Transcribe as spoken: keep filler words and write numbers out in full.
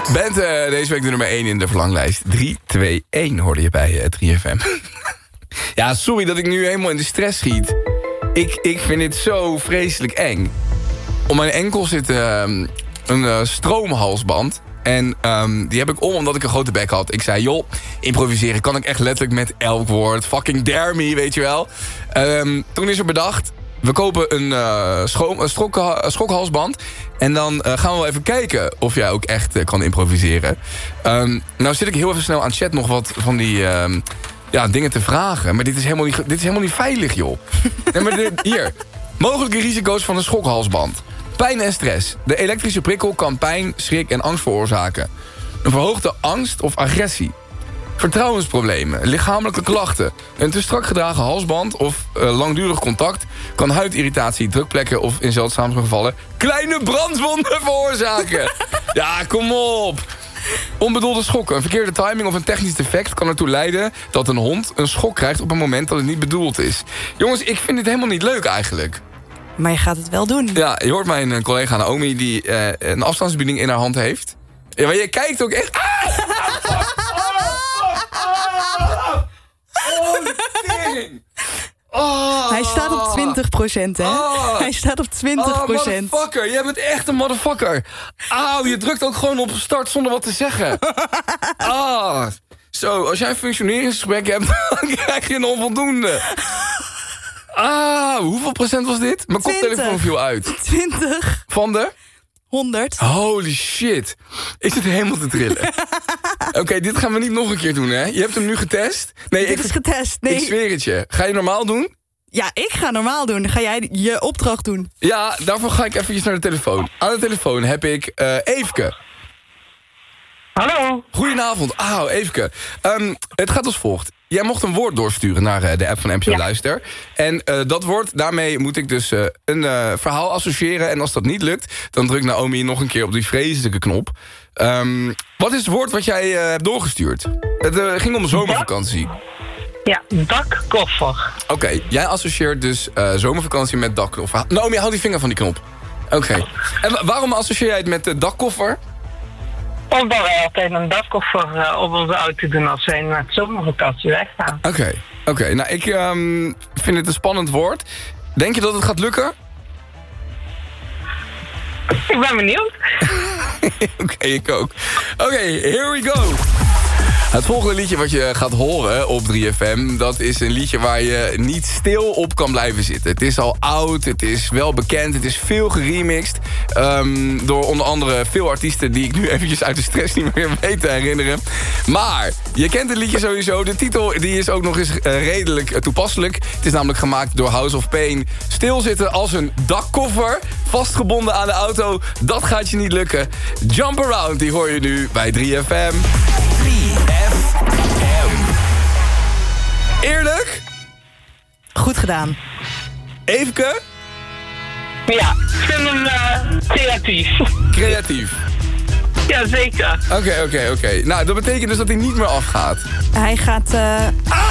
Bent uh, deze week de nummer één in de verlanglijst. drie, twee, één hoorde je bij uh, drie F M. Ja, sorry dat ik nu helemaal in de stress schiet. Ik, ik vind dit zo vreselijk eng. Om mijn enkel zit uh, een uh, stroomhalsband. En um, die heb ik om omdat ik een grote bek had. Ik zei, joh, improviseren kan ik echt letterlijk met elk woord. Fucking dare me, weet je wel. Um, toen is er bedacht, we kopen een, uh, scho- een strok- schokhalsband. En dan uh, gaan we wel even kijken of jij ook echt uh, kan improviseren. Um, nou zit ik heel even snel aan chat nog wat van die um, ja, dingen te vragen. Maar dit is helemaal niet, dit is helemaal niet veilig, joh. Nee, maar dit, hier, mogelijke risico's van een schokhalsband. Pijn en stress. De elektrische prikkel kan pijn, schrik en angst veroorzaken. Een verhoogde angst of agressie. Vertrouwensproblemen, lichamelijke klachten. Een te strak gedragen halsband of uh, langdurig contact kan huidirritatie, drukplekken of in zeldzame gevallen kleine brandwonden veroorzaken. Ja, kom op. Onbedoelde schokken. Een verkeerde timing of een technisch defect kan ertoe leiden dat een hond een schok krijgt op een moment dat het niet bedoeld is. Jongens, ik vind dit helemaal niet leuk eigenlijk. Maar je gaat het wel doen. Ja, je hoort mijn collega Naomi die uh, een afstandsbediening in haar hand heeft. Ja, maar je kijkt ook echt... Ah! Oh, ding! Oh. Hij staat op twintig procent, hè? Oh. Hij staat op twintig procent. Oh, motherfucker. Jij bent echt een motherfucker. Auw, je drukt ook gewoon op start zonder wat te zeggen. Ah. Zo, als jij een functioneringsgesprek hebt, dan krijg je een onvoldoende. Ah, hoeveel procent was dit? Mijn koptelefoon viel uit. twintig. Van de? honderd. Holy shit. Ik zit helemaal te trillen. Oké, okay, dit gaan we niet nog een keer doen, hè? Je hebt hem nu getest? Nee, dit ik, is getest, nee. Ik zweer het je. Ga je normaal doen? Ja, ik ga normaal doen. Dan ga jij je opdracht doen. Ja, daarvoor ga ik eventjes naar de telefoon. Aan de telefoon heb ik uh, Eefke. Hallo. Goedenavond. Ah, Eefke. Um, het gaat als volgt. Jij mocht een woord doorsturen naar uh, de app van N P O ja. Luister. En uh, dat woord, daarmee moet ik dus uh, een uh, verhaal associëren. En als dat niet lukt, dan drukt Naomi nog een keer op die vreselijke knop. Um, wat is het woord wat jij uh, hebt doorgestuurd? Het uh, ging om zomervakantie. Ja, dakkoffer. Oké, okay, jij associeert dus uh, zomervakantie met dakkoffer. Naomi, hou die vinger van die knop. Oké. Okay. En waarom associeer jij het met de dakkoffer? Omdat wij altijd een dakkoffer uh, op onze auto doen als wij met zomervakantie weggaan. Oké, okay, oké. Okay. Nou, ik um, vind het een spannend woord. Denk je dat het gaat lukken? Ik ben benieuwd. Oké, okay, ik ook. Oké, okay, here we go. Het volgende liedje wat je gaat horen op drie F M... dat is een liedje waar je niet stil op kan blijven zitten. Het is al oud, het is wel bekend, het is veel geremixed... Um, door onder andere veel artiesten die ik nu eventjes uit de stress niet meer weet te herinneren. Maar je kent het liedje sowieso. De titel die is ook nog eens uh, redelijk uh, toepasselijk. Het is namelijk gemaakt door House of Pain. Stilzitten als een dakkoffer, vastgebonden aan de auto... dat gaat je niet lukken. Jump Around, die hoor je nu bij drie F M. drie F M. Eerlijk? Goed gedaan. Eefke? Ja, ik vind hem uh, creatief. Creatief? Jazeker. Oké, okay, oké, okay, oké. Okay. Nou, dat betekent dus dat hij niet meer afgaat. Hij gaat... Uh... Ah!